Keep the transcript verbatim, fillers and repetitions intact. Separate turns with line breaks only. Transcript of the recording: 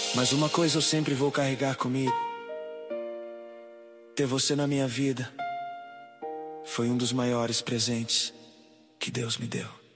Mas uma coisa eu sempre vou carregar comigo: ter você na minha vida foi um dos maiores presentes que Deus me deu.